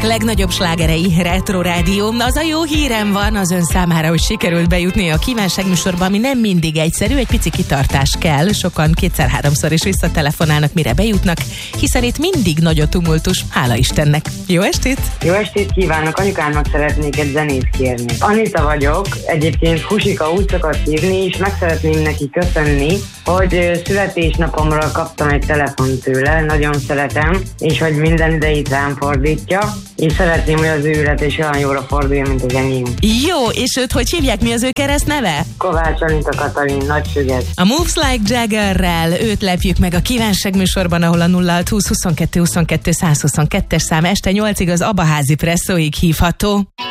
legnagyobb slágerei Retro Rádió. Az a jó hírem van az ön számára, hogy sikerült bejutni a kívánság műsorba, ami nem mindig egyszerű, egy pici kitartás kell. Sokan kétszer-háromszor is visszatelefonálnak, mire bejutnak, hiszen itt mindig nagy a tumultus, hála Istennek. Jó estét! Jó estét kívánok! Anyukámnak szeretnék egy zenét kérni. Anita vagyok, egyébként Husika úgy szokott hívni, és meg szeretném neki köszönni, hogy születésnapomra kaptam egy telefont tőle, nagyon szeretem, és hogy minden idejét rám fordítja, és szeretném, hogy az ő élete is olyan jóra forduljon, mint az enyém. Jó, és őt hogy hívják, mi az ő keresztneve? Kovács Anita Katalin, Nagyfüget. A Moves Like Jaggerrel őt lepjük meg a kívánság műsorban, ahol a 0620 22 22 122-es szám este 8-ig az Abaházi Presszóig hívható.